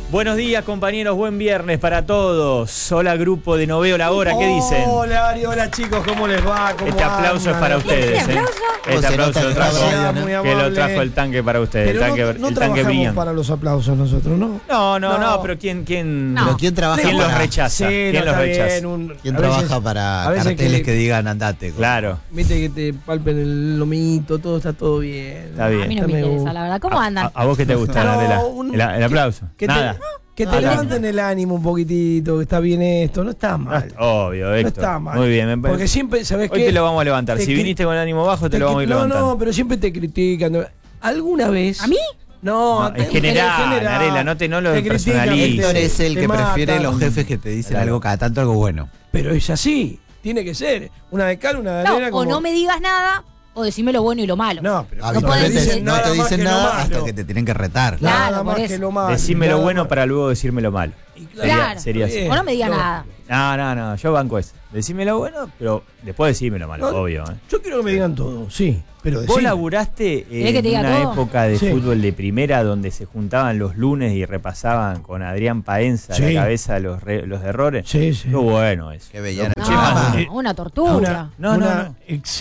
Buenos días, compañeros, buen viernes para todos. Hola, grupo de No Veo la Hora, ¿qué dicen? Hola, Ari, hola chicos, ¿cómo les va? ¿Cómo Este aplauso es para ustedes. Este aplauso lo trajo el tanque para ustedes. Pero el tanque, no el tanque trabajamos Brian. para los aplausos nosotros, ¿no? No, pero ¿quién ¿Pero quién trabaja ¿quién para, los rechaza? Sí, ¿Quién los rechaza? ¿quién trabaja para carteles que digan andate? Claro. Viste que te palpen el lomito, todo está todo bien. Está bien. A mí no me interesa, la verdad. ¿Cómo andan? ¿A vos qué te gusta, No, Nandela? El aplauso. Nada. Que te levanten el ánimo un poquitito, que está bien esto, no está mal. Obvio, Héctor. No está mal. Muy bien. Porque siempre, ¿sabes qué? Hoy te lo vamos a levantar. Si viniste con el ánimo bajo, te lo vamos a ir levantando. No, pero siempre te critican. ¿Alguna vez? ¿A mí? No, en general, Arela, no lo personalices. Héctor es el te que prefiere matan. los jefes que te dicen algo cada tanto, algo bueno. Pero es así, tiene que ser. Una de cal, una de arena. No, o no me digas nada, o decime lo bueno y lo malo. No, pero Habitualmente decir no te dicen más que lo nada malo. hasta que te tienen que retar. Claro, Nada por más eso. que lo malo. Decime lo nada bueno más. para luego decirme lo malo. Y Claro. Sería así. Bien, O no me digas lógico. nada. No, yo banco eso. Decime lo bueno, pero después decime lo malo, No, obvio. Yo quiero que me digan todo, sí. Pero Vos decime. laburaste ¿Querés que en te diga una todo? época de Sí. fútbol de primera donde se juntaban los lunes y repasaban con Adrián Paenza a Sí. la cabeza los errores. Sí, sí. Qué bueno eso. Qué bella Lo noche. escuché mamá. más. Una tortura. Una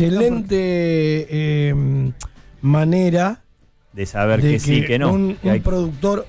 excelente manera de saber de que sí, que no. un que hay- productor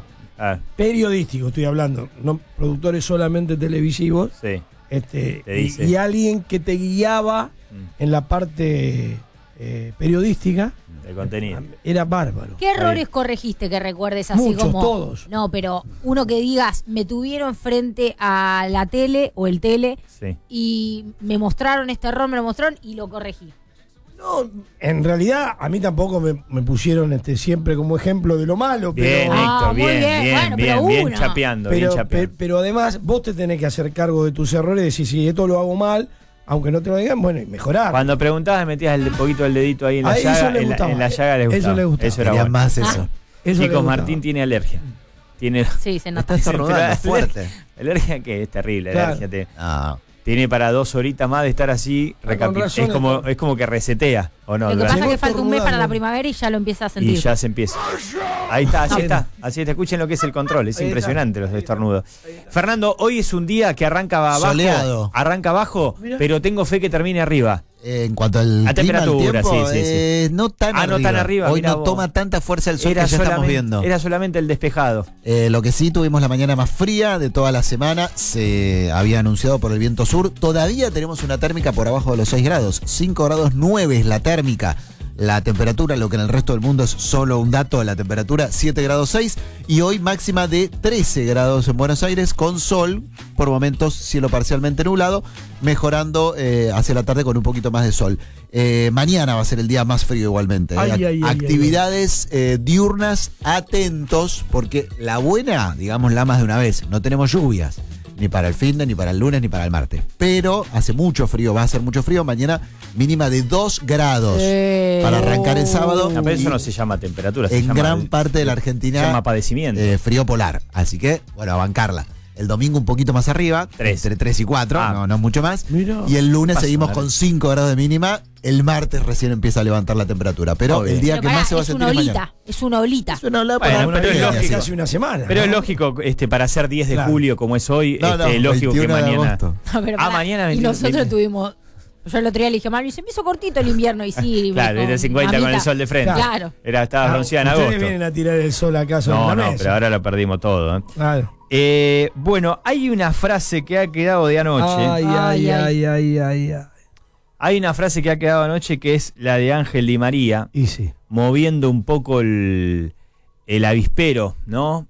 Ah, periodístico, estoy hablando, no productores solamente televisivos, sí. te dice. y alguien que te guiaba Mm, en la parte periodística, el contenido. era bárbaro. ¿Qué errores corregiste que recuerdes así Muchos, como? todos. No, pero uno que digas, me tuvieron frente a la tele o el tele Sí. y me mostraron este error, me lo mostraron y lo corregí. No, en realidad a mí tampoco me pusieron siempre como ejemplo de lo malo, Bien, pero, Héctor, muy bien, bien. bien, Bueno, bien, pero bien uno. chapeando, bien chapeando. pero además vos te tenés que hacer cargo de tus errores y decir, si esto lo hago mal, aunque no te lo digan, bueno, y mejorar. Cuando preguntabas metías el poquito del dedito ahí en la A eso llaga, le en gustaba. la llaga les Eso gustaba. le gustaba. Eso era Querían bueno. más eso. Eso le Chicos, gustaba. Martín tiene alergia. Tiene Sí, se nota. Está estornudando fuerte. alergia que es terrible, Claro. alergia. Ah, Tiene para 2 horitas más de estar así, con razón es como que resetea, ¿o no? Lo que Durante- pasa es que falta un mes para la estornudando. primavera y ya lo empieza a y sentir. ya se empieza. Ahí está, así está. Escuchen lo que es el control, es Ahí impresionante los estornudos. Fernando, hoy es un día que arranca abajo, Soleado. Mirá. pero tengo fe que termine arriba. en cuanto al A clima, al temperatura, tiempo, sí. no tan Ah, arriba. no tan arriba, Hoy mirá no vos. toma tanta fuerza el sol que ya estamos viendo. Era solamente el despejado. Lo que sí, tuvimos la mañana más fría de toda la semana. Se había anunciado por el viento sur. Todavía tenemos una térmica por abajo de los 6 grados. 5 grados 9 es la térmica. La temperatura, lo que en el resto del mundo es solo un dato, la temperatura 7 grados 6. Y hoy máxima de 13 grados en Buenos Aires, con sol, por momentos cielo parcialmente nublado, mejorando hacia la tarde con un poquito más de sol. Mañana va a ser el día más frío igualmente. Actividades diurnas, atentos, porque la buena, digámosla más de una vez, no tenemos lluvias. Ni para el fin de, ni para el lunes, ni para el martes. Pero hace mucho frío, va a hacer mucho frío. Mañana mínima de 2 grados para arrancar el sábado. No, pero eso Y no se llama temperatura, se en llama, gran parte de la Argentina se llama padecimiento. frío polar. Así que, bueno, a bancarla. El domingo un poquito más arriba, 3. entre 3 y 4, Ah. no mucho más. Mirá. Y el lunes Paso, seguimos dale. con 5 grados de mínima. El martes recién empieza a levantar la temperatura. Pero Obvio. el día Pero que pará, más se va a es sentir una es olita, mañana. es una olita. Es una ola Bueno, para pero es para lógico. arriba. casi una semana. Pero es ¿no? lógico, para ser 10 de Claro. julio como es hoy, No, es lógico que 21 de mañana. agosto. No, pero pará, mañana y 21. nosotros tuvimos. Yo el otro día le dije a Mami, se me hizo cortito el invierno y sí. Claro, me dijo, de 50 con el "Mamita". sol de frente. Claro. Estaba bronceada en Ustedes agosto. vienen a tirar el sol acá sobre No, la no, mesa. pero ahora lo perdimos todo. Claro. Bueno, hay una frase que ha quedado de anoche. Ay. Hay una frase que ha quedado anoche que es la de Ángel Di María, Y sí. moviendo un poco el avispero, ¿no?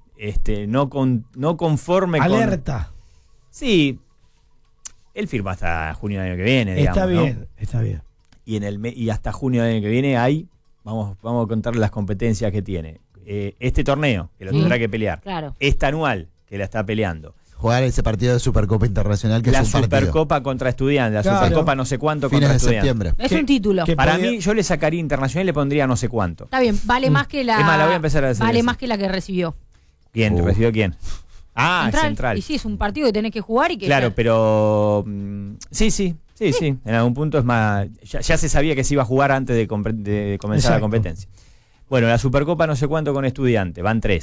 No conforme con. Alerta. Sí. Él firma hasta junio del año que viene, digamos. Está ¿no? bien, está bien. Y hasta junio del año que viene vamos a contarle las competencias que tiene. Este torneo, que lo Sí. tendrá que pelear. Claro. Esta anual, que la está peleando. Jugar ese partido de Supercopa Internacional que La es un partido. Supercopa contra Estudiantes, la Claro. Supercopa no sé cuánto Fines contra de Estudiantes. septiembre. Es ¿Qué- un título. qué- Para podía- mí, yo le sacaría internacional y le pondría no sé cuánto. Está bien, vale más que la. Es más, la voy a empezar a decir Vale así. más que la que recibió. ¿Quién? ¿Recibió quién? Ah, Central. Y sí, es un partido que tenés que jugar y que. Claro, pero sí. En algún punto es más. Ya se sabía que se iba a jugar antes de comenzar la Exacto. competencia. Bueno, la Supercopa no sé cuánto con Estudiantes, van 3.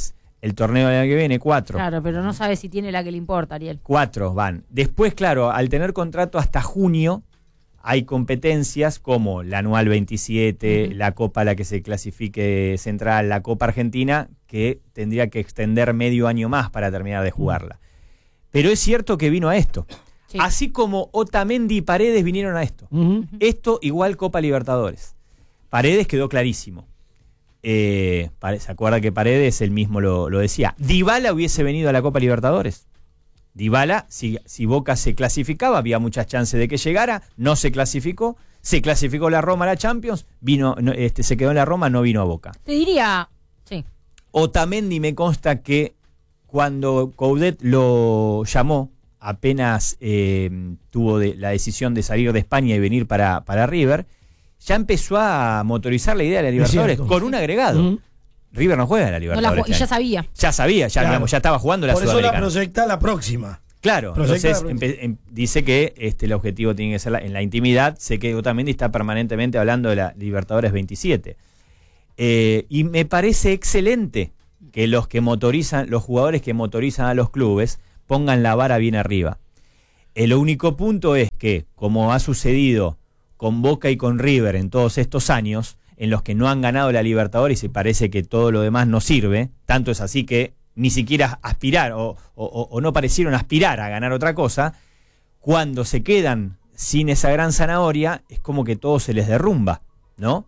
El torneo del año que viene, 4. Claro, pero no sabe si tiene la que le importa, Ariel. 4 van. Después, claro, al tener contrato hasta junio, hay competencias como la Anual 27, la Copa a la que se clasifique Central, la Copa Argentina, que tendría que extender medio año más para terminar de jugarla. Pero es cierto que vino a esto. Sí. Así como Otamendi y Paredes vinieron a esto. Esto igual Copa Libertadores. Paredes quedó clarísimo. ¿Se acuerda que Paredes él mismo lo decía? Dybala hubiese venido a la Copa Libertadores. Dybala, si Boca se clasificaba, había muchas chances de que llegara, no se clasificó la Roma a la Champions, se quedó en la Roma, no vino a Boca. Te diría, sí. Otamendi me consta que cuando Coudet lo llamó, apenas tuvo la decisión de salir de España y venir para River, ya empezó a motorizar la idea de la Libertadores con un agregado. River no juega en la Libertadores. Y ya sabía. Ya sabía, Claro. Digamos, ya estaba jugando la Por eso Sudamericana. la proyecta la próxima. Claro, Proyecta entonces dice que el objetivo tiene que ser en la intimidad. Sé que Otamendi está permanentemente hablando de la Libertadores 27. Y me parece excelente que los jugadores que motorizan a los clubes pongan la vara bien arriba. El único punto es que, como ha sucedido con Boca y con River en todos estos años, en los que no han ganado la Libertadores y parece que todo lo demás no sirve, tanto es así que ni siquiera aspirar o no parecieron aspirar a ganar otra cosa, cuando se quedan sin esa gran zanahoria, es como que todo se les derrumba, ¿no?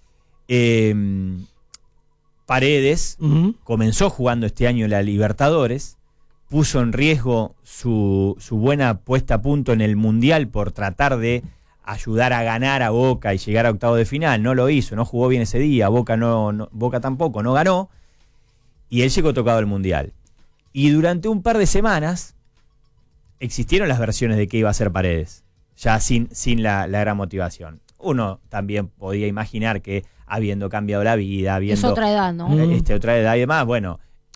Paredes comenzó jugando este año la Libertadores, puso en riesgo su buena puesta a punto en el Mundial por tratar de ayudar a ganar a Boca y llegar a octavos de final. No lo hizo, no jugó bien ese día, Boca tampoco, no ganó, y él llegó tocado al Mundial. Y durante un par de semanas existieron las versiones de qué iba a ser Paredes, ya sin la gran motivación. Uno también podía imaginar que habiendo cambiado la vida, Es otra edad, ¿no? Otra edad y demás, bueno,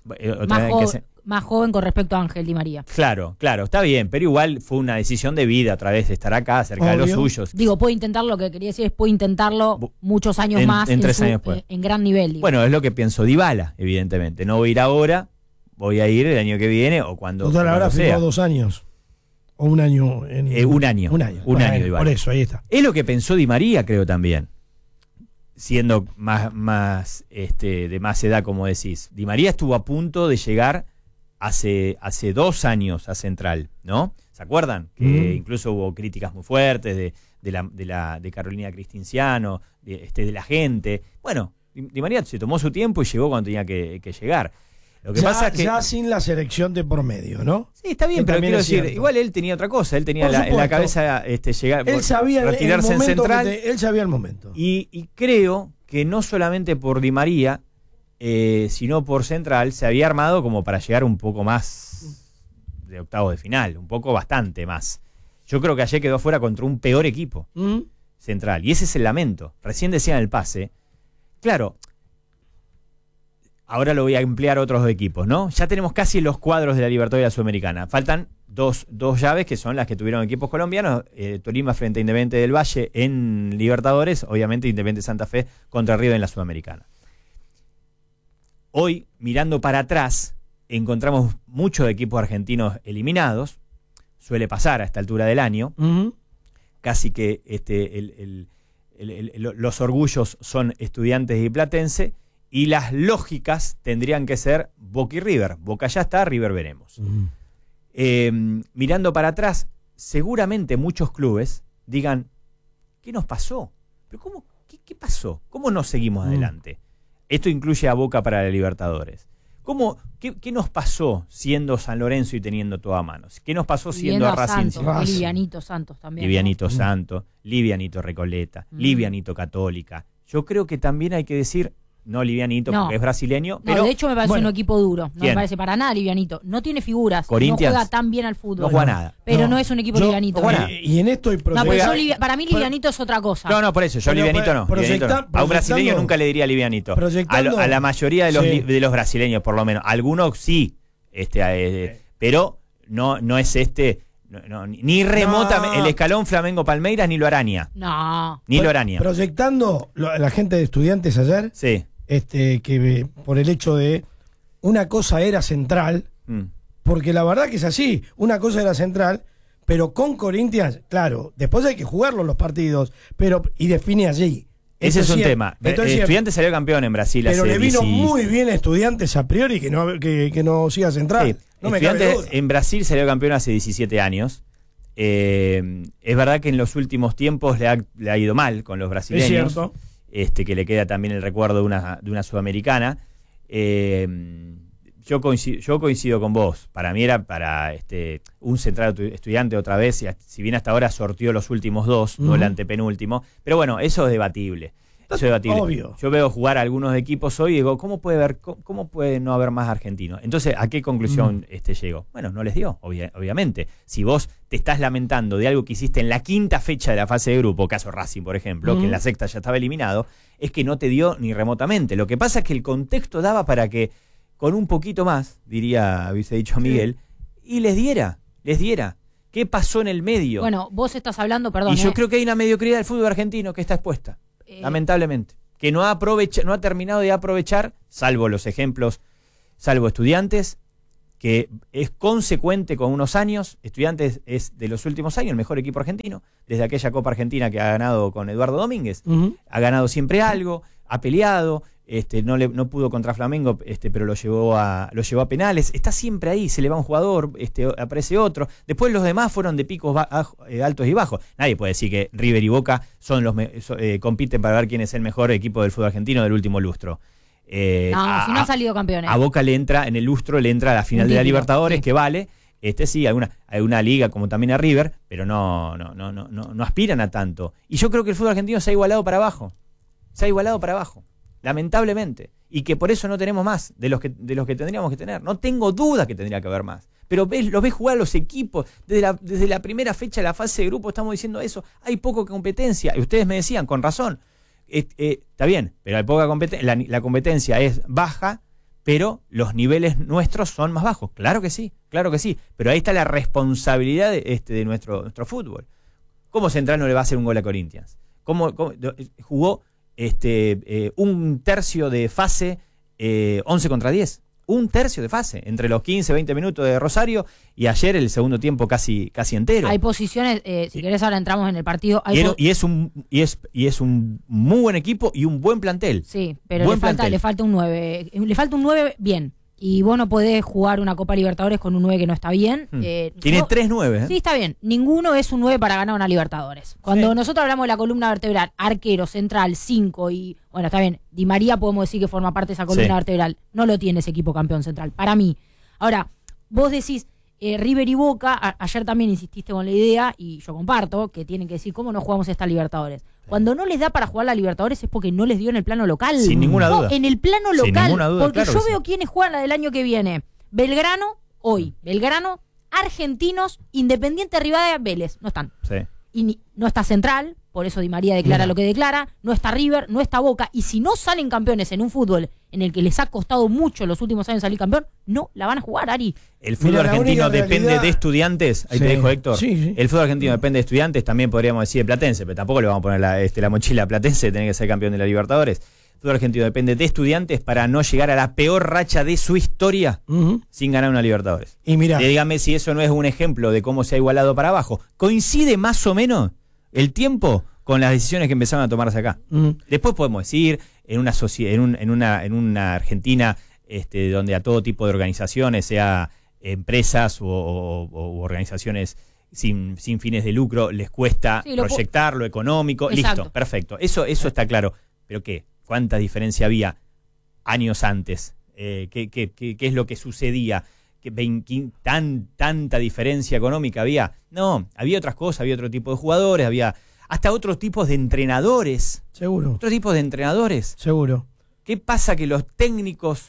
Más joven con respecto a Ángel Di María. Claro, está bien, pero igual fue una decisión de vida otra vez estar acá, cerca de los suyos. Digo, puede intentarlo, lo que quería decir es puede intentarlo muchos años más en 3 años después. En gran nivel. Digo. Bueno, es lo que pienso Dybala, evidentemente. No voy a ir ahora, voy a ir el año que viene o cuando Total, ahora sea. firmó 2 años. O un año. Un año. Dybala. Por eso, ahí está. Es lo que pensó Di María, creo también. Siendo más de más edad, como decís. Di María estuvo a punto de llegar hace 2 años a Central, ¿no? ¿Se acuerdan? Que incluso hubo críticas muy fuertes de Carolina Cristinciano, de la gente. Bueno, Di María se tomó su tiempo y llegó cuando tenía que llegar. Lo que pasa es que ya sin la selección de por medio, ¿no? Sí, está bien, que pero quiero decir, cierto. igual él tenía otra cosa, él tenía Por en la cabeza llegar, él sabía retirarse en Central. él sabía el momento. Y creo que no solamente por Di María, sino por Central, se había armado como para llegar un poco más de octavos de final, un poco bastante más. Yo creo que ayer quedó fuera contra un peor equipo, Central, y ese es el lamento. Recién decían el pase, claro. Ahora lo voy a emplear a otros 2 equipos, ¿no? Ya tenemos casi los cuadros de la Libertadores de la Sudamericana. Faltan dos llaves que son las que tuvieron equipos colombianos. Tolima frente a Independiente del Valle en Libertadores. Obviamente Independiente Santa Fe contra River en la Sudamericana. Hoy, mirando para atrás, encontramos muchos equipos argentinos eliminados. Suele pasar a esta altura del año. Casi que los orgullos son Estudiantes y Platense. Y las lógicas tendrían que ser Boca y River. Boca ya está, River veremos. Mirando para atrás, seguramente muchos clubes digan, ¿qué nos pasó? ¿Pero cómo? ¿Qué pasó? ¿Cómo nos seguimos adelante? Esto incluye a Boca para la Libertadores. ¿Qué nos pasó siendo San Lorenzo y teniendo todo a manos? ¿Qué nos pasó siendo Racing? Livianito Santos también. Livianito Santos, Livianito Recoleta, Livianito Católica. Yo creo que también hay que decir... No livianito, porque es brasileño. Pero, de hecho me parece un equipo duro. No ¿quién? me parece para nada livianito. No tiene figuras. Corinthians. No juega tan bien al fútbol. No juega nada. Pero no es un equipo livianito. Y en esto hay para mí livianito es otra cosa. No, por eso. Yo livianito no. A un brasileño nunca le diría livianito. A la mayoría de los brasileños, por lo menos. Algunos sí. Pero no es ni remota el escalón Flamengo-Palmeiras ni lo araña. No. Ni lo araña. Proyectando la gente de Estudiantes ayer. Sí. Que por el hecho de una cosa era Central, porque la verdad que es así, una cosa era Central, pero con Corinthians, claro, después hay que jugarlos los partidos, pero y define allí. Ese es un cierto. tema. Entonces, Estudiantes salió campeón en Brasil pero hace le vino 10 muy bien a Estudiantes a priori que no siga Central. Sí, No me cabe Estudiantes duda. en Brasil salió campeón hace 17 años. Es verdad que en los últimos tiempos le ha ido mal con los brasileños. Es cierto. Que le queda también el recuerdo de una sudamericana. Yo coincido con vos. Para mí era para un Central Estudiante otra vez, si bien hasta ahora sortió los últimos dos, no el antepenúltimo. Pero bueno, eso es debatible. Eso es debatible. Obvio. Yo veo jugar a algunos equipos hoy y digo, ¿cómo puede no haber más argentinos? Entonces, ¿a qué conclusión llego? Bueno, no les dio, obviamente. Si vos te estás lamentando de algo que hiciste en la quinta fecha de la fase de grupo, caso Racing, por ejemplo, que en la sexta ya estaba eliminado, es que no te dio ni remotamente. Lo que pasa es que el contexto daba para que con un poquito más, hubiese dicho Miguel, y les diera. ¿Qué pasó en el medio? Bueno, vos estás hablando, perdón. Y yo creo que hay una mediocridad del fútbol argentino que está expuesta, lamentablemente, que no ha terminado de aprovechar, salvo los ejemplos, salvo Estudiantes, que es consecuente con unos años. Estudiantes es de los últimos años el mejor equipo argentino, desde aquella Copa Argentina que ha ganado con Eduardo Domínguez, ha ganado siempre algo, ha peleado. No pudo contra Flamengo, pero lo llevó a penales. Está siempre ahí, se le va un jugador, aparece otro. Después los demás fueron de picos altos y bajos. Nadie puede decir que River y Boca compiten para ver quién es el mejor equipo del fútbol argentino del último lustro. Si no han salido campeones. A Boca le entra, en el lustro le entra a la final de la Libertadores, que vale. Sí, hay una liga como también a River, pero no aspiran a tanto. Y yo creo que el fútbol argentino se ha igualado para abajo. Lamentablemente, y que por eso no tenemos más de los que tendríamos que tener. No tengo duda que tendría que haber más, pero los ves jugar los equipos desde la primera fecha de la fase de grupo. Estamos diciendo eso, hay poca competencia, y ustedes me decían con razón, está bien, pero hay poca competencia, la competencia es baja, pero los niveles nuestros son más bajos. Claro que sí, pero ahí está la responsabilidad de nuestro fútbol. ¿Cómo Central no le va a hacer un gol a Corinthians? ¿Cómo jugó un tercio de fase, 11 contra 10? Un tercio de fase, entre los 15, 20 minutos de Rosario y ayer el segundo tiempo casi entero. Hay posiciones, si querés ahora entramos en el partido. Y es un muy buen equipo y un buen plantel. Sí, pero le falta un 9. Le falta un 9 bien. Y vos no podés jugar una Copa Libertadores con un 9 que no está bien. Tiene 3 9. Sí, está bien. Ninguno es un 9 para ganar una Libertadores. Cuando nosotros hablamos de la columna vertebral, arquero, central, 5 y... Bueno, está bien. Di María podemos decir que forma parte de esa columna vertebral. No lo tiene ese equipo campeón central, para mí. Ahora, vos decís, River y Boca, ayer también insististe con la idea, y yo comparto, que tienen que decir cómo no jugamos esta Libertadores. Cuando no les da para jugar la Libertadores es porque no les dio en el plano local. Sin ninguna duda. En el plano local. Sin ninguna duda, porque claro yo veo quiénes juegan la del año que viene. Belgrano, Argentinos, Independiente Rivadavia, Vélez. No están. Sí. Y no está Central, por eso Di María declara lo que declara. No está River, no está Boca. Y si no salen campeones en un fútbol en el que les ha costado mucho los últimos años salir campeón, no la van a jugar, Ari. El fútbol argentino depende de Estudiantes. Ahí te dejo, Héctor. Sí. El fútbol argentino depende de Estudiantes, también podríamos decir de Platense, pero tampoco le vamos a poner la mochila a Platense, tiene que ser campeón de la Libertadores. El fútbol argentino depende de Estudiantes para no llegar a la peor racha de su historia sin ganar una Libertadores. Y mirá, Dígame si eso no es un ejemplo de cómo se ha igualado para abajo. ¿Coincide más o menos el tiempo con las decisiones que empezaron a tomarse acá? Después podemos decir, en una Argentina donde a todo tipo de organizaciones, sea empresas o organizaciones sin fines de lucro, les cuesta proyectar lo económico. Exacto. Listo, perfecto. Eso está claro. ¿Pero qué? ¿Cuánta diferencia había años antes? ¿Qué es lo que sucedía? ¿Tanta diferencia económica había? No, había otras cosas, había otro tipo de jugadores, había hasta otros tipos de entrenadores. seguro. Otros tipos de entrenadores. Seguro. ¿Qué pasa que los técnicos,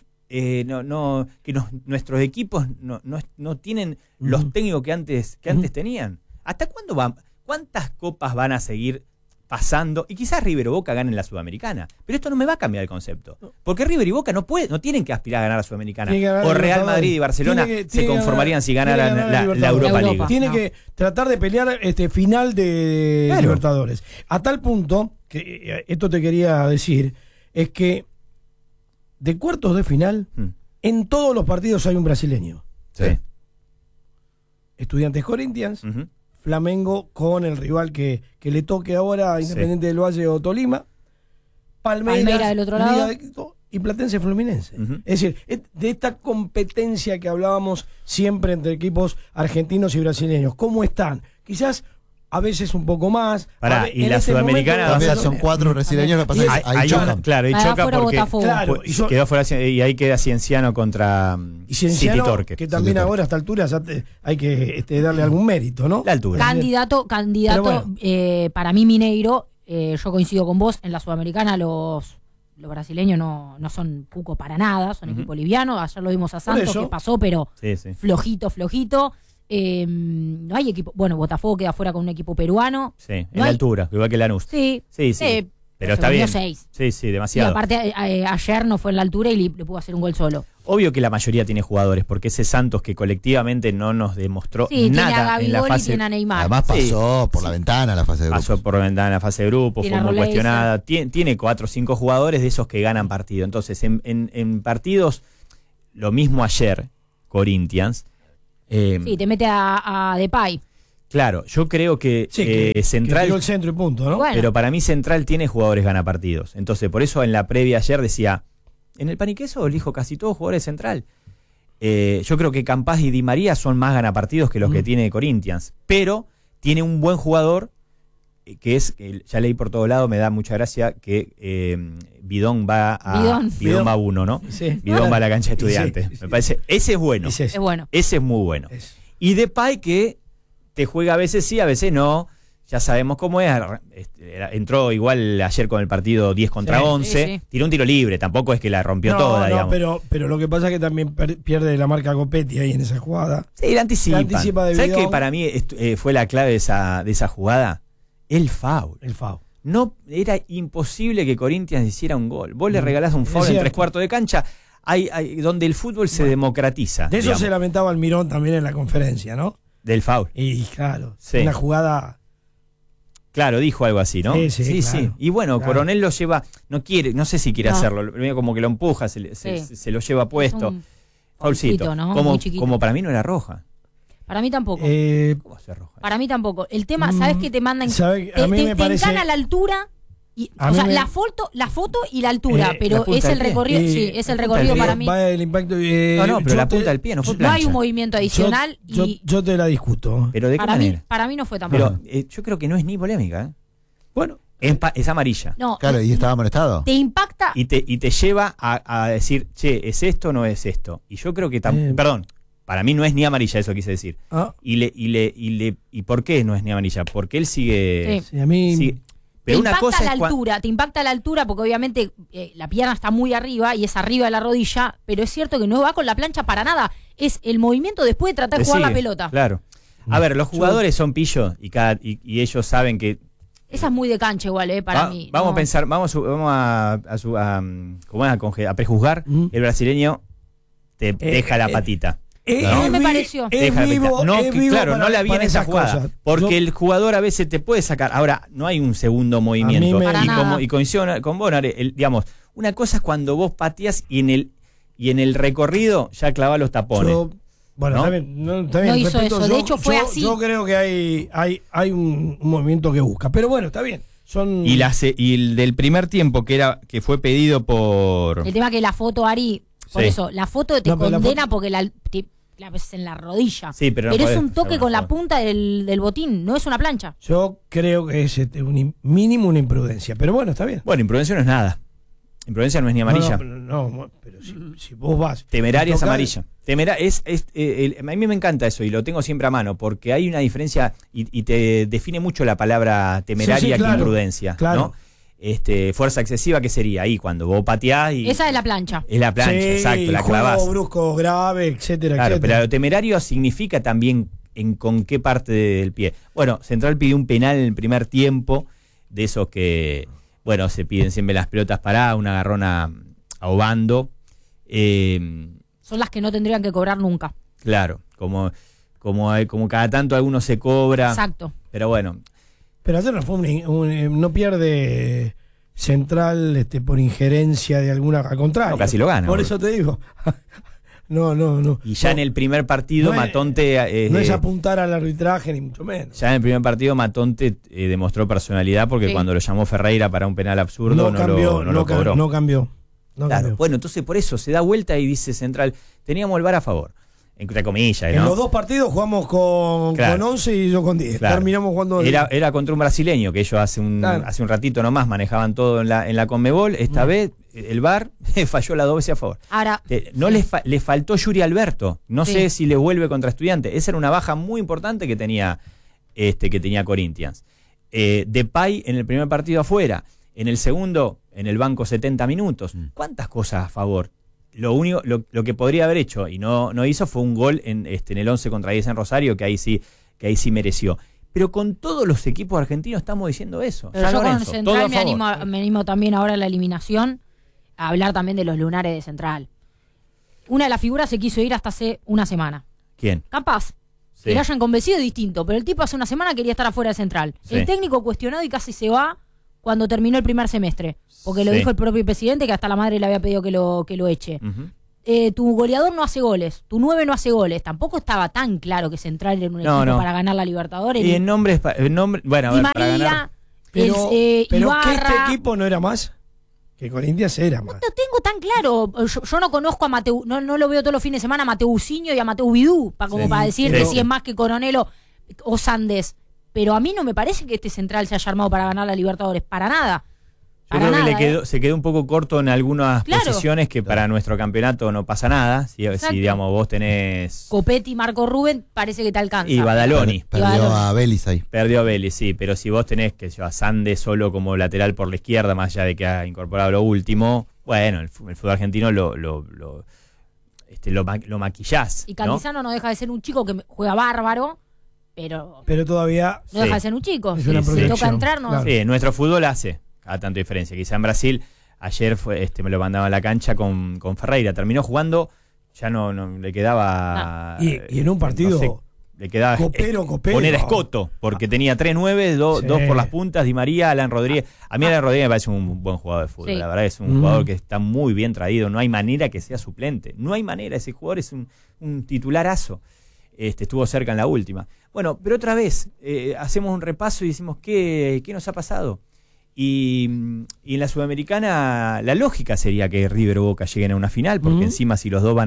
nuestros equipos no tienen los técnicos que antes tenían? ¿Hasta cuándo cuántas copas van a seguir pasando? Y quizás River o Boca ganen la Sudamericana, pero esto no me va a cambiar el concepto, porque River y Boca no tienen que aspirar a ganar la Sudamericana, o Real Madrid y Barcelona se conformarían si ganaran la Europa League. Tiene que tratar de pelear final de Libertadores, a tal punto que esto te quería decir, es que de cuartos de final En todos los partidos hay un brasileño. Sí. Estudiantes Corinthians, Ujú. Flamengo con el rival que le toque ahora, Independiente del Valle o Tolima, Palmeiras del otro lado. Liga de Quito y Platense Fluminense. Ujú. Es decir, de esta competencia que hablábamos siempre entre equipos argentinos y brasileños, ¿cómo están? Quizás a veces un poco más. Pará, A ver, y en la este sudamericana momento- También son 4 brasileños, lo que pasa es que ahí chocan. Claro, y Ah, choca fuera porque Botafogo. Claro, quedó fuera, y ahí queda Cienciano contra Y Cienciano, City Torque. que también City Torque. ahora a esta altura ya hay que darle algún mérito, ¿no? La altura. Candidato, Pero bueno. para mí Mineiro, yo coincido con vos, en la Sudamericana los brasileños no son cuco para nada, son Ujú. equipo liviano, ayer lo vimos a Santos eso. que pasó, pero Sí, sí. flojito. No hay equipo, bueno, Botafogo queda fuera con un equipo peruano. Sí, en No la hay- altura, igual que Lanús. Sí, Sí, sí. Pero está se comió bien. 6. Sí, sí, Y demasiado. aparte ayer no fue en la altura y le pudo hacer un gol solo. Obvio que la mayoría tiene jugadores, porque ese Santos que colectivamente no nos demostró Sí, tiene a nada en la Gabigol y fase. tiene a Neymar. Además pasó por la ventana la fase de grupos. Pasó por la ventana en la fase de grupo, Tiene fue a muy Roleiser. cuestionada. Tiene 4 o 5 jugadores de esos que ganan partido. Entonces, en partidos, lo mismo ayer, Corinthians. Sí, te mete a Depay. Claro, yo creo que Sí, que Central. tiró el centro y punto, ¿no? Bueno. Pero para mí Central tiene jugadores ganapartidos. Entonces, por eso en la previa ayer decía, en el Paniqueso elijo casi todos jugadores Central. Yo creo que Campaz y Di María son más ganapartidos que los que tiene Corinthians. Pero tiene un buen jugador que es, ya leí por todo lado, me da mucha gracia, que Bidón va a Bidón. va a 1, ¿no? Sí. Bidón va a la cancha de Estudiantes. Sí, sí. Me parece, ese es bueno. Es eso. Es bueno. Ese es muy bueno. Es- Y Depay que te juega a veces sí, a veces no. Ya sabemos cómo es. Entró igual ayer con el partido 10 contra Sí, 11. sí, sí. Tiró un tiro libre. Tampoco es que la rompió toda, digamos. pero lo que pasa es que también pierde la marca Copetti ahí en esa jugada. Sí, la anticipa. La anticipa de ¿Sabes Bidón. qué para mí fue la clave de esa jugada? El foul. El FAO. No, era imposible que Corinthians hiciera un gol. Vos le regalás un Es foul en cierto. 3/4 de cancha. Hay donde el fútbol se democratiza. De eso digamos, se lamentaba Almirón también en la conferencia, ¿no? del foul. Y claro, Sí. una jugada. Claro, dijo algo así, ¿no? Sí, claro. Y bueno, Claro. Coronel lo lleva, no sé si quiere No. hacerlo, medio como que lo empuja, se Sí. lo lleva puesto. Es un Faulcito, faulcito, ¿no? como, Muy chiquito. como para mí no era roja. Para mí tampoco. ¿Cómo va a ser roja? Para mí tampoco. El tema, ¿sabes qué te mandan? ¿sabe? Te, A mí te- me te parece. encana la altura. Y, A o sea, mí me- la foto y la altura, la pero punta es del el pie. recorrido. Y- Sí, es el la punta recorrido del para pie. mí. Va el impacto. No, pero yo la te- punta del pie no fue No plancha. hay un movimiento adicional y yo te la discuto. Pero ¿de qué manera? para mí no fue tampoco. Pero yo creo que no es ni polémica. ¿eh? Bueno, Es amarilla. No, Claro, y estaba amonestado. te impacta. Y te lleva a decir, che, ¿es esto o no es esto? Y yo creo que perdón, para mí no es ni amarilla, eso quise decir. ah, ¿Y por qué no es ni amarilla? Porque él sigue. Sí. sí, a mí. sigue- pero te una impacta cosa la es cua- altura, te impacta la altura porque obviamente la pierna está muy arriba y es arriba de la rodilla, pero es cierto que no va con la plancha para nada. Es el movimiento después de tratar de jugar la sigue, pelota. Claro. A ver, los jugadores son pillos y ellos saben que. Esa es muy de cancha igual, para mí. Vamos no. a pensar, vamos a prejuzgar. Mm. El brasileño te deja la patita. No me pareció. Te Es deja la vivo, patita. No, es que, vivo claro, para- no la viene para esa esas jugada. cosas. Porque Yo- el jugador a veces te puede sacar. Ahora, no hay un segundo movimiento. me- Para nada. Y coincido con Bonar, digamos, una cosa es cuando vos pateás y en el recorrido ya clavás los tapones. Bueno, ¿no? está bien, está bien, No hizo respeto. eso, de hecho fue así. Yo creo que hay un movimiento que busca. Pero bueno, está bien. Son. Y el del primer tiempo que fue pedido por. El tema que la foto, Ari, por Sí. eso, la foto te No, pero la condena foto- porque la ves en la rodilla. Sí, pero no es podés un toque hacer con una la foto. punta del botín, no es una plancha. Yo creo que es mínimo una imprudencia. Pero bueno, está bien. Bueno, imprudencia no es nada. Imprudencia no es ni amarilla. No, pero si vos vas. Temeraria es tocar- amarilla. A mí me encanta eso y lo tengo siempre a mano porque hay una diferencia y te define mucho la palabra temeraria Sí, sí, claro, que imprudencia. claro. ¿no? Fuerza excesiva, ¿qué sería? Ahí cuando vos pateás y. Esa es la plancha. Es la plancha, Sí, exacto, la juego clavás. brusco, grave, etcétera, Claro, etcétera. pero lo temerario significa también con qué parte del pie. Bueno, Central pidió un penal en el primer tiempo, de esos que, bueno, se piden siempre las pelotas paradas, una agarrona a Obando. Son las que no tendrían que cobrar nunca. Claro, como cada tanto alguno se cobra. Exacto. Pero bueno, Pero ayer no fue no pierde Central por injerencia de alguna. Al contrario. No, casi lo gana, Por boludo. eso te digo. No. Y ya en el primer partido Matonte... no es apuntar al arbitraje, ni mucho menos. Ya en el primer partido Matonte demostró personalidad porque cuando lo llamó Ferreira para un penal absurdo no lo cobró. No cambió. Claro, bueno, entonces por eso se da vuelta y dice Central, teníamos el VAR a favor. Entre comillas, ¿no? En los 2 partidos jugamos con 11 y yo con 10. Claro. Terminamos jugando. Era contra un brasileño, que ellos hace un ratito nomás manejaban todo en la Conmebol. Esta vez el VAR falló las 2 veces a favor. Ahora, le faltó Yuri Alberto. No sé si le vuelve contra Estudiantes. Esa era una baja muy importante que tenía Corinthians. Depay en el primer partido afuera. En el segundo, en el banco 70 minutos. ¿Cuántas cosas a favor? Lo que podría haber hecho y no hizo fue un gol en el 11 contra 10 en Rosario, que ahí sí mereció. Pero con todos los equipos argentinos estamos diciendo eso. Pero yo con Central me animo también ahora a la eliminación a hablar también de los lunares de Central. Una de las figuras se quiso ir hasta hace una semana. ¿Quién? Capaz. Que lo hayan convencido es distinto, pero el tipo hace una semana quería estar afuera de Central. Sí. El técnico cuestionado y casi se va cuando terminó el primer semestre. Porque lo dijo el propio presidente, que hasta la madre le había pedido que lo eche. Tu goleador no hace goles, tu 9 no hace goles. Tampoco estaba tan claro que Central era un equipo para ganar la Libertadores. Y en nombre, bueno, a ver, María, para ganar. Pero Ibarra, que este equipo no era más. Que Corinthians era más. No lo tengo tan claro. Yo no conozco a Mateu, no lo veo todos los fines de semana a Mateusinho y a Mateu Vidú, para decirte si es más que Coronelo o Sandes. Pero a mí no me parece que este Central se haya armado para ganar la Libertadores, para nada. Yo creo que se quedó un poco corto en algunas posiciones que para nuestro campeonato no pasa nada. Si digamos, vos tenés... Copetti, Marco Rubén, parece que te alcanza. Y Badaloni. Perdió a Vélez ahí. Perdió a Vélez, sí. Pero si vos tenés a Sande solo como lateral por la izquierda, más allá de que ha incorporado lo último, bueno, el fútbol argentino lo maquillás. Y Cantizano no deja de ser un chico que juega bárbaro, pero todavía no deja de ser un chico. Es una si toca entrar, no. Claro. Sí, nuestro fútbol hace a tanta diferencia. Quizá en Brasil, ayer me lo mandaba a la cancha con Ferreira. Terminó jugando, ya no le quedaba. Y en un partido. No sé, le quedaba copero. Poner a Escoto, porque tenía 3-9, dos por las puntas, Di María, Alan Rodríguez. A mí Alan Rodríguez me parece un buen jugador de fútbol. La verdad es un jugador que está muy bien traído. No hay manera que sea suplente. No hay manera. Ese jugador es un titularazo. Estuvo cerca en la última. Bueno, pero otra vez, hacemos un repaso y decimos, ¿qué nos ha pasado? Y en la Sudamericana la lógica sería que River o Boca lleguen a una final, porque encima si los dos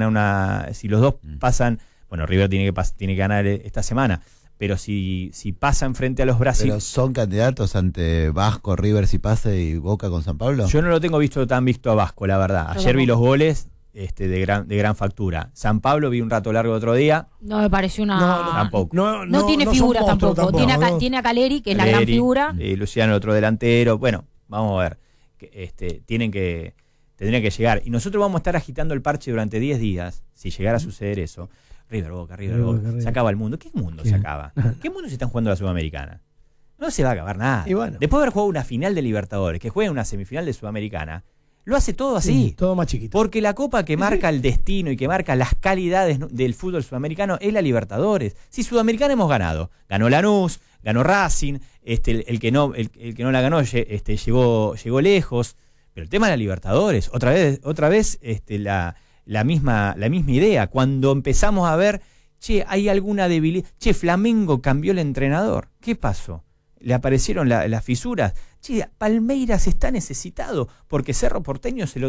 pasan, bueno, River tiene que ganar esta semana, pero si pasan frente a los brasileños. ¿Pero son candidatos ante Vasco, River si pase y Boca con San Pablo? Yo no lo tengo tan visto a Vasco, la verdad. Ayer vi los goles de gran factura. San Pablo vi un rato largo otro día. No me pareció una... Tampoco. No tiene figuras tampoco. Tiene a Caleri, que es la gran figura. Luciano, otro delantero. Bueno, vamos a ver. Tendrían que llegar. Y nosotros vamos a estar agitando el parche durante 10 días, si llegara a suceder eso. River Boca. Se acaba el mundo. ¿Qué mundo se acaba? ¿Qué mundo se están jugando la Sudamericana? No se va a acabar nada. Bueno. Después de haber jugado una final de Libertadores, que juegue una semifinal de Sudamericana, lo hace todo así. Sí, todo más chiquito. Porque la copa que marca el destino y que marca las calidades del fútbol sudamericano es la Libertadores. Si Sudamericana hemos ganado. Ganó Lanús, ganó Racing, el que no la ganó llegó lejos. Pero el tema de la Libertadores, otra vez la misma idea. Cuando empezamos a ver, hay alguna debilidad. Flamengo cambió el entrenador. ¿Qué pasó? Le aparecieron las fisuras. Palmeiras está necesitado porque Cerro Porteño se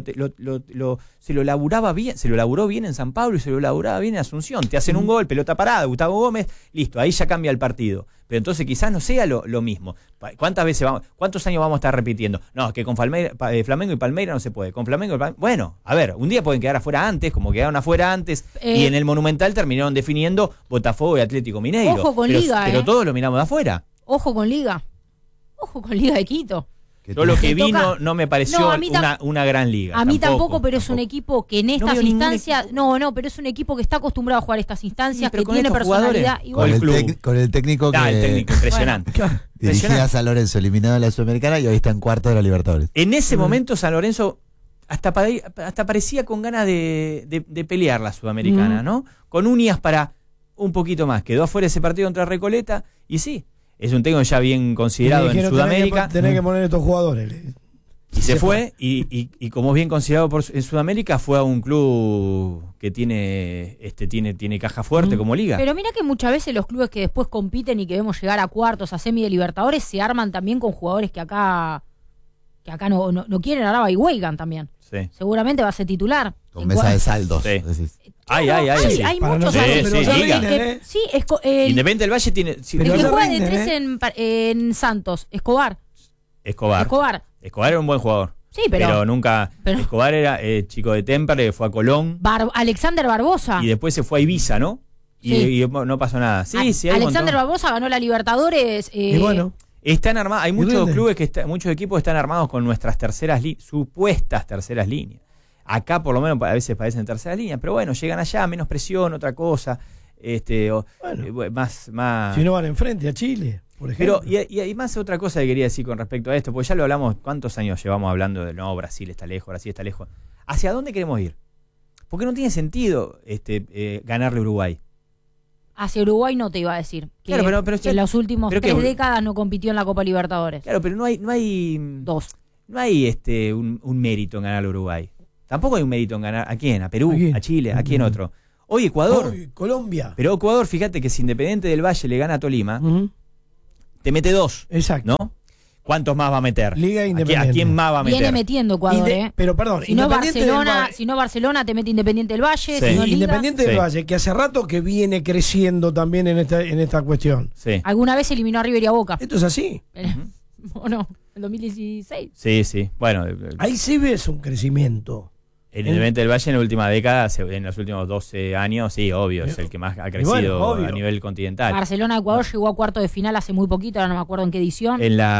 lo laburaba bien, se lo laburó bien en San Pablo y se lo laburaba bien en Asunción. Te hacen un gol, pelota parada, Gustavo Gómez, listo, ahí ya cambia el partido. Pero entonces quizás no sea lo mismo. ¿Cuántos años vamos a estar repitiendo? No, que con Flamengo y Palmeiras no se puede. Con Flamengo y Palmeiras, bueno, a ver, un día pueden quedar afuera antes, como quedaron afuera antes, y en el Monumental terminaron definiendo Botafogo y Atlético Mineiro. Ojo con Liga, pero todos lo miramos de afuera. Ojo con Liga de Quito. Yo lo que vi no me pareció una gran liga. A mí tampoco, pero es un equipo que en estas instancias... pero es un equipo que está acostumbrado a jugar estas instancias, que tiene personalidad. Con el técnico el técnico impresionante. Dirigía a San Lorenzo, eliminado de la Sudamericana y hoy está en cuarto de la Libertadores. En ese momento San Lorenzo hasta parecía con ganas de pelear la Sudamericana, ¿no? Con uñas para un poquito más. Quedó afuera ese partido contra Recoleta y sí. Es un técnico ya bien considerado en Sudamérica. Tenés que poner estos jugadores. Y se fue, y como es bien considerado en Sudamérica, fue a un club que tiene caja fuerte como liga. Pero mira que muchas veces los clubes que después compiten y que vemos llegar a cuartos, a semi de Libertadores, se arman también con jugadores que acá no quieren. Ahora va Weigand también. Sí. Seguramente va a ser titular. Con mesa de saldos. Sí. Decís. Hay Para muchos nosotros, pero ya rinden, Sí, Independiente del Valle tiene... Pero el que ya juega de rinden, 3 en Santos, Escobar. Escobar era un buen jugador. Sí, pero nunca... pero- Escobar era chico de Temperley, fue a Colón. Alexander Barbosa. Y después se fue a Ibiza, ¿no? Y no pasó nada. Sí, hay un Alexander montón. Barbosa ganó la Libertadores. Y bueno, Están armados, hay muchos rinden. clubes muchos equipos están armados con nuestras supuestas terceras líneas. Acá por lo menos a veces parecen terceras líneas, pero bueno, llegan allá, menos presión, otra cosa, más. si no van enfrente a Chile, por ejemplo. Pero y hay más otra cosa que quería decir con respecto a esto, porque ya lo hablamos, ¿cuántos años llevamos hablando de no, Brasil está lejos? ¿Hacia dónde queremos ir? Porque no tiene sentido ganarle a Uruguay. Hacia Uruguay no te iba a decir. Que, Claro, pero que en las últimas pero 3 que- décadas no compitió en la Copa Libertadores. Claro, pero no hay 2. No hay un mérito en ganar a Uruguay. Tampoco hay un mérito en ganar. ¿A quién? ¿A Perú? ¿A quién? ¿A Chile? ¿A quién otro? Hoy Ecuador. Hoy, Colombia. Pero Ecuador, fíjate que si Independiente del Valle le gana a Tolima, Ujú. te mete 2, Exacto. ¿no? ¿Cuántos más va a meter? Liga Independiente. ¿A quién más va a meter? Viene metiendo Ecuador, Pero perdón, Si no, Independiente del Barcelona, Valle- si no Barcelona te mete Independiente del Valle, Sí. si no Liga. Independiente del Sí. Valle, que hace rato que viene creciendo también en esta cuestión. Sí. Alguna vez eliminó a River y a Boca. Esto es así. ¿O no? En 2016. Sí. Bueno, Ahí sí ves un crecimiento. el Independiente del Valle en la última década, en los últimos 12 años, sí, obvio, es el que más ha crecido bueno, obvio. a nivel continental. Barcelona-Ecuador llegó a cuarto de final hace muy poquito, ahora no me acuerdo en qué edición.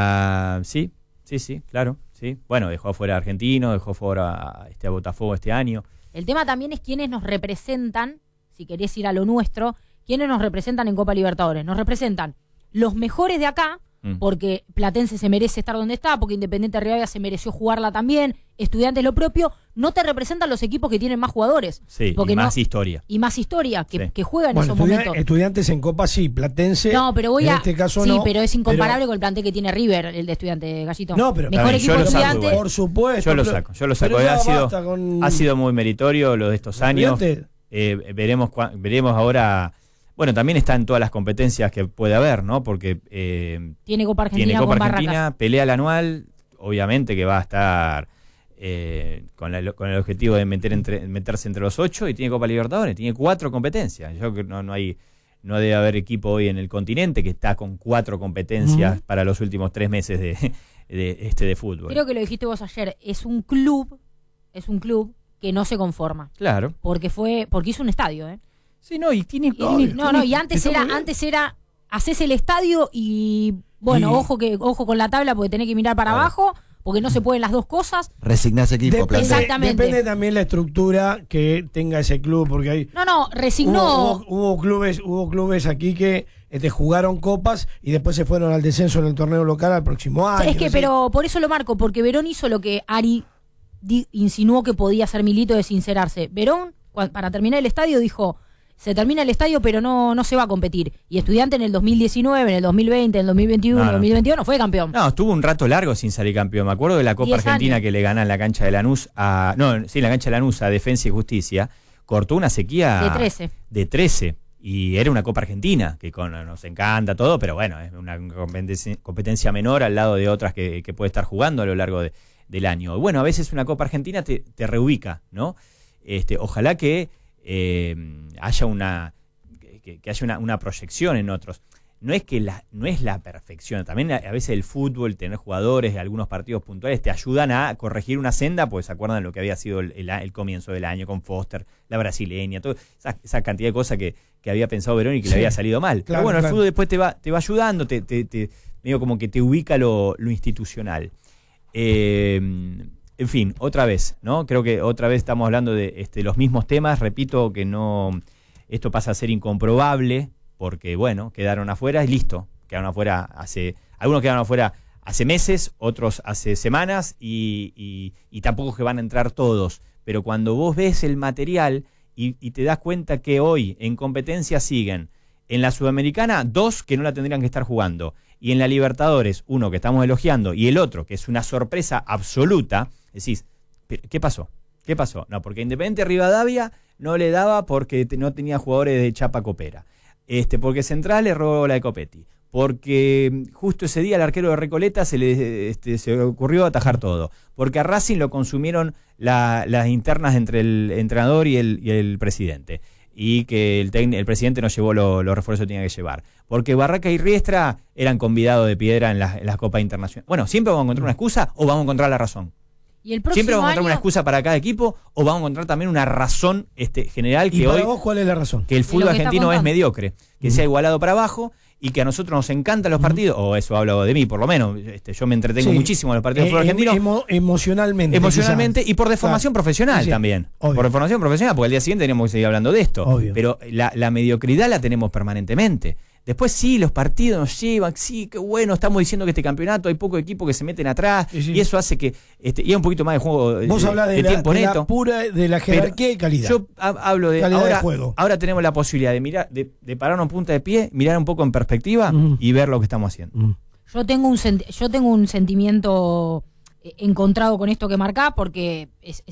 Sí, claro. Sí. Bueno, dejó afuera a Argentino, dejó fuera a Botafogo este año. El tema también es quiénes nos representan, si querés ir a lo nuestro, quiénes nos representan en Copa Libertadores. Nos representan los mejores de acá, porque Platense se merece estar donde está, porque Independiente Rivadavia se mereció jugarla también, Estudiantes lo propio. No te representan los equipos que tienen más jugadores. Sí, porque y más historia. Y más historia, que, Sí. que juegan en Bueno, esos momentos. Estudiantes en Copa sí, Platense. No, pero en este caso sí, no. pero es incomparable con el plantel que tiene River, el de Estudiantes, Gallito. No, pero mejor está bien, equipo yo lo saco Estudiantes. igual. Por supuesto. Yo lo saco. pero ya Ha basta con sido muy meritorio lo de estos años. Estudiantes. Veremos ahora. Bueno, también está en todas las competencias que puede haber, ¿no? Porque Tiene Copa Argentina tiene Copa con Argentina, Barracas. pelea el anual, obviamente que va a estar con el objetivo de meterse entre los 8, y tiene Copa Libertadores, tiene 4 competencias. Yo creo que no debe haber equipo hoy en el continente que está con 4 competencias para los últimos 3 meses de fútbol. Creo que lo dijiste vos ayer, es un club que no se conforma. Claro. Porque hizo un estadio, ¿eh? Sí, no, y tiene... Y antes era, haces el estadio y bueno, Y- ojo con la tabla porque tenés que mirar para Claro. abajo, porque no se pueden las dos cosas. Resignás equipo, plantel. Exactamente. Depende también la estructura que tenga ese club, porque hay No, resignó. hubo clubes aquí que jugaron copas y después se fueron al descenso en el torneo local al próximo año. Es que, no sé. pero por eso lo marco, porque Verón hizo lo que Ari insinuó que podía hacer Milito de sincerarse. Verón, para terminar el estadio, dijo: se termina el estadio, pero no se va a competir. Y Estudiante en el 2019, en el 2020, en el 2021, en el 2022 no fue campeón. No, estuvo un rato largo sin salir campeón. Me acuerdo de la Copa 10 Argentina años. que le gana en la cancha de Lanús en la cancha de Lanús a Defensa y Justicia. Cortó una sequía de 13. Y era una Copa Argentina, que nos encanta todo, pero bueno, es una competencia menor al lado de otras que puede estar jugando a lo largo del año. Bueno, a veces una Copa Argentina te reubica, ¿no? Ojalá que haya una proyección en otros. No es la perfección. También a veces el fútbol, tener jugadores de algunos partidos puntuales te ayudan a corregir una senda, pues se acuerdan lo que había sido el comienzo del año con Foster, la brasileña, toda esa cantidad de cosas que había pensado Verón y que le había salido mal. Claro, Pero bueno, claro. el fútbol después te va ayudando, medio como que te ubica lo institucional. En fin, otra vez, ¿no? Creo que otra vez estamos hablando de los mismos temas. Repito que esto pasa a ser incomprobable, porque bueno, quedaron afuera y listo. Algunos quedaron afuera hace meses, otros hace semanas, y tampoco que van a entrar todos. Pero cuando vos ves el material y te das cuenta que hoy en competencia siguen en la Sudamericana 2 que no la tendrían que estar jugando. y en la Libertadores, uno que estamos elogiando y el otro, que es una sorpresa absoluta, decís, ¿qué pasó? ¿Qué pasó? No, porque Independiente Rivadavia no le daba porque no tenía jugadores de chapa copera. Porque Central le robó la de Copetti. Porque justo ese día al arquero de Recoleta se le ocurrió atajar todo. Porque a Racing lo consumieron las internas entre el entrenador y el presidente. Y que el presidente no llevó los refuerzos que tenía que llevar. Porque Barraca y Riestra eran convidados de piedra en las copas internacionales. Bueno, ¿siempre vamos a encontrar una excusa o vamos a encontrar la razón? Y el próximo ¿Siempre vamos a encontrar año, una excusa para cada equipo o vamos a encontrar también una razón general que ¿Y para hoy vos cuál es la razón? que el fútbol lo que está argentino es contando. mediocre, que sea igualado para abajo y que a nosotros nos encantan los partidos, o eso hablo de mí por lo menos, yo me entretengo Sí. muchísimo en los partidos del fútbol argentino. Emocionalmente. Emocionalmente quizás. y por deformación Claro. profesional Sí, también. obvio. Por deformación profesional, porque al día siguiente tenemos que seguir hablando de esto. Obvio. Pero la mediocridad la tenemos permanentemente. Después sí, los partidos nos llevan, sí, qué bueno, estamos diciendo que este campeonato hay pocos equipos que se meten atrás, Sí, sí. y eso hace que y hay un poquito más de juego Vos hablás de, tiempo de la neto. pura, de la jerarquía Pero y calidad. Yo hablo de Calidad de ahora, juego. ahora tenemos la posibilidad de mirar, de pararnos en punta de pie, mirar un poco en perspectiva y ver lo que estamos haciendo. yo tengo un sentimiento encontrado con esto que marcá, porque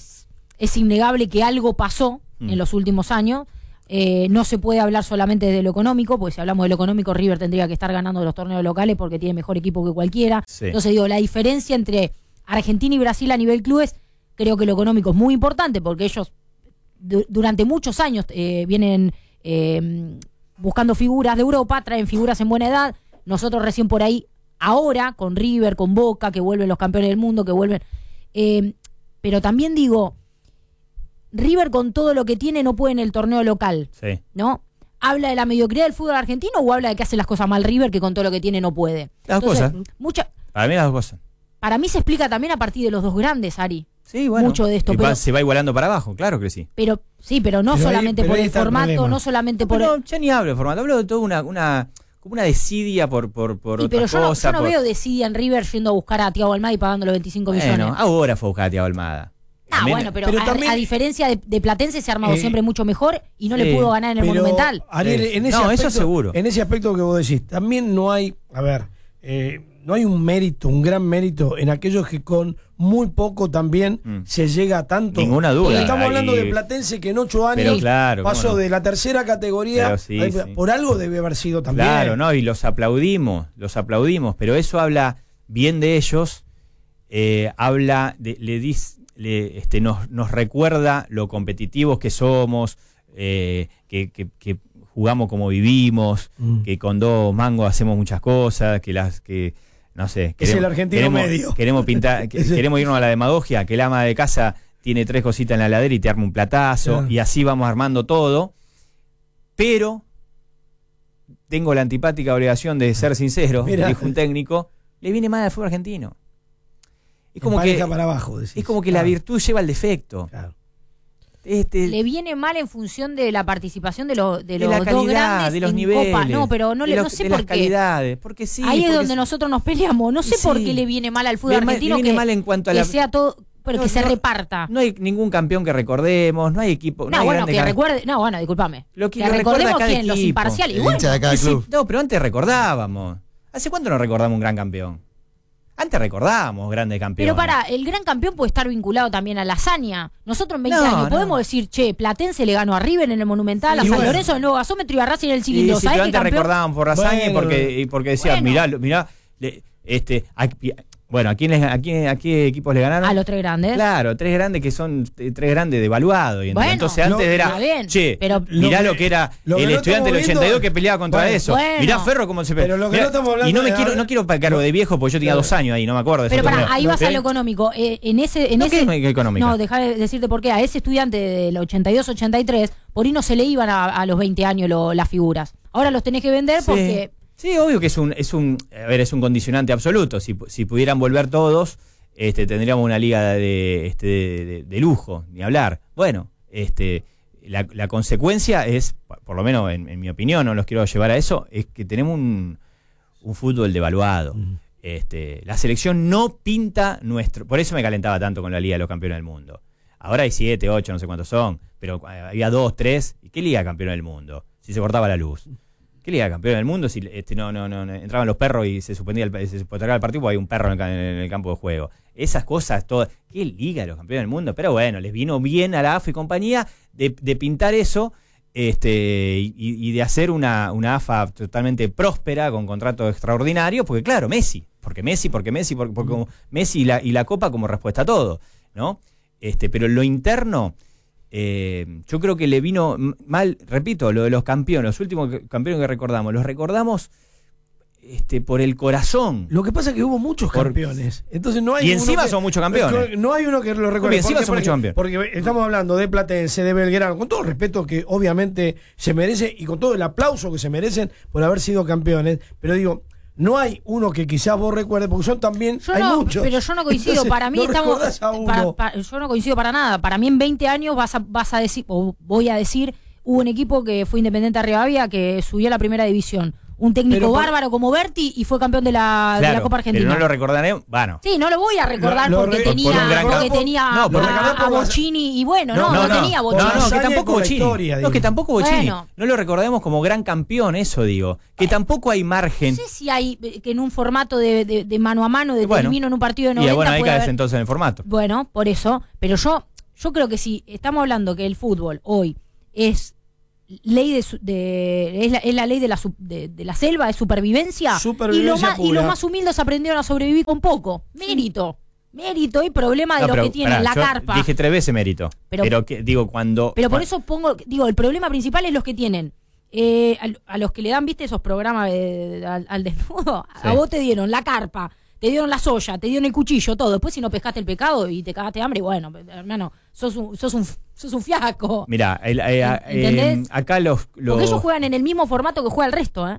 es innegable que algo pasó en los últimos años. No se puede hablar solamente de lo económico, porque si hablamos de lo económico, River tendría que estar ganando los torneos locales porque tiene mejor equipo que cualquiera. Sí. Entonces digo, la diferencia entre Argentina y Brasil a nivel clubes, creo que lo económico es muy importante, porque ellos durante muchos años vienen buscando figuras de Europa, traen figuras en buena edad. Nosotros recién por ahí, ahora, con River, con Boca, que vuelven los campeones del mundo, que vuelven... pero también digo, River con todo lo que tiene no puede en el torneo local, Sí. ¿no? ¿Habla de la mediocridad del fútbol argentino o habla de que hace las cosas mal River, que con todo lo que tiene no puede? Las cosas. Para mí las dos cosas. Para mí se explica también a partir de los dos grandes, Ari. Sí, bueno. Mucho de esto, Y pero- se va igualando para abajo, claro que sí. Pero sí, pero no Pero ahí- solamente pero por ahí el está el formato, problema. no solamente por... Pero ya ni hablo de formato, hablo de toda como una desidia por Y pero otras yo no cosas. veo desidia en River yendo a buscar a Thiago Almada y pagándole 25 millones. Bueno, ahora fue a buscar a Thiago Almada. También- Bueno, pero, pero a, también- a diferencia de Platense se ha armado siempre mucho mejor y no sí. le pudo ganar en el Pero, Monumental. Ariel, Sí. en ese No, eso aspecto, seguro. En ese aspecto que vos decís, también no hay, no hay un mérito, un gran mérito en aquellos que con muy poco también se llega a tanto. Ninguna duda. Porque estamos Ahí- hablando de Platense que en 8 Pero años claro, pasó cómo no. de la tercera categoría, Pero sí, sí. por algo debe haber sido también. Claro, ¿no? Y los aplaudimos, pero eso habla bien de ellos, habla, nos recuerda lo competitivos que somos, que jugamos como vivimos, que con 2 mangos hacemos muchas cosas, no sé, Es el argentino medio. queremos pintar, queremos irnos a la demagogia, que el ama de casa tiene 3 cositas en la heladera y te arma un platazo, Claro. y así vamos armando todo, pero tengo la antipática obligación de ser sincero, Mirá. dijo un técnico, le viene mal al fútbol argentino. Es como Empareja que, para abajo, decís. es como que la virtud lleva el defecto. Claro. Le viene mal en función de la participación de los la dos calidad, grandes de los en niveles. Copa. No, pero no, de no sé de por las qué. calidades. Porque sí. Ahí es porque donde nosotros nos peleamos. No sé Sí. por qué le viene mal al fútbol Le argentino viene que, mal en cuanto a que la- sea todo, pero No, que se no, reparta. No hay ningún campeón que recordemos, no hay equipo. No, hay bueno, grandes que cam- recuerde. No, bueno, discúlpame. Lo que que lo recuerda recordemos cada quién, los equipo. imparciales. Y El bueno, hincha de cada Sí, club. no, pero antes recordábamos. ¿Hace cuánto no recordamos un gran campeón? Antes recordábamos grandes campeones. pero para, el gran campeón puede estar vinculado también a la hazaña. Nosotros en 20 No, años no. podemos decir, che, Platense le ganó a River en el Monumental, Sí, a San bueno. Lorenzo en el Nuevo Gasómetro y a Racing en el Sí, cilindro. sí, ¿Sabés pero qué antes campeón? recordaban por Razaña Bueno. y porque decían, mirá, ¿a qué equipos le ganaron? A los 3 grandes. Claro, 3 grandes que son 3 grandes devaluados. Y Bueno, entonces antes lo- era, está bien, che, pero- mirá lo lo que era lo que el no estudiante del estamos 82 viendo- que peleaba contra Bueno, eso. bueno. Mirá Ferro cómo se Pero lo que mirá, no estamos hablando y no es- no quiero cargo de viejo porque yo tenía Pero- 2 años ahí, no me acuerdo de Pero eso. para, ahí vas a ¿sí? lo económico. En ese, No, ¿qué es económico? No, dejá de decirte por qué. A ese estudiante del 82-83, por ahí no se le iban a los 20 años las figuras. Ahora los tenés que vender Sí. porque... Sí, obvio que es un condicionante absoluto. Si pudieran volver todos, tendríamos una liga de lujo, ni hablar. Bueno, la consecuencia es, por lo menos en mi opinión, no los quiero llevar a eso, es que tenemos un fútbol devaluado. La selección no pinta nuestro. Por eso me calentaba tanto con la Liga de los Campeones del Mundo. Ahora hay 7, 8, no sé cuántos son, pero había 2, 3. ¿Y qué Liga de Campeones del Mundo? Si se cortaba la luz. ¿Qué Liga de Campeones del Mundo si no entraban los perros y se suspendía el partido porque había un perro en el campo de juego? Esas cosas todas. ¿Qué Liga de los Campeones del Mundo? Pero bueno, les vino bien a la AFA y compañía de pintar eso y de hacer una AFA totalmente próspera con contratos extraordinarios, porque claro, Messi y la Copa como respuesta a todo, ¿no? Pero en lo interno, yo creo que le vino mal, repito, lo de los campeones, los últimos campeones que recordamos, los recordamos por el corazón. Lo que pasa es que hubo muchos campeones. Entonces no hay y encima son muchos campeones. No hay uno que lo recuerde. Y encima son muchos campeones. Porque estamos hablando de Platense, de Belgrano, con todo el respeto que obviamente se merece y con todo el aplauso que se merecen por haber sido campeones. Pero digo, no hay uno que quizás vos recuerdes, porque son también muchos. Pero yo no coincido. Entonces, para mí yo no coincido para nada. Para mí en 20 años vas a decir, o voy a decir, hubo un equipo que fue Independiente de Rivadavia que subió a la primera división. Un técnico bárbaro como Berti y fue campeón de la Copa Argentina. Pero no lo recordaré, bueno. Sí, no lo voy a recordar porque tenía a Bocchini y bueno, no tenía Bocchini. No, que tampoco Bocchini. Que tampoco Bocchini. Bueno. No lo recordemos como gran campeón, eso digo. Que tampoco hay margen. No sé si hay que en un formato de mano a mano, de termino en un partido de 90. Y bueno, ahí caes entonces en el formato. Bueno, por eso. Pero yo creo que si estamos hablando que el fútbol hoy es ley es la ley de la selva, de supervivencia y los más humildes aprendieron a sobrevivir con poco. Mérito y problema de lo que tiene la carpa. Dije 3 veces mérito. Pero que, digo, por eso el problema principal es los que tienen. A los que le dan, viste, esos programas al desnudo, sí. A vos te dieron la carpa, te dieron la soya, te dieron el cuchillo, todo. Después si no pescaste el pecado y te cagaste de hambre, bueno, hermano, sos un fiasco. Mirá, acá porque ellos juegan en el mismo formato que juega el resto,